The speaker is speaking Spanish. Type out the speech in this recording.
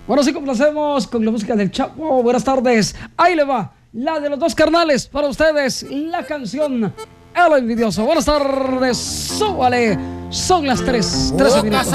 Bueno, sí, complacemos con la música del Chapo. Buenas tardes. Ahí le va, la de los dos carnales para ustedes, la canción El Envidioso. Buenas tardes, súbale. Son las 3:13 minutos.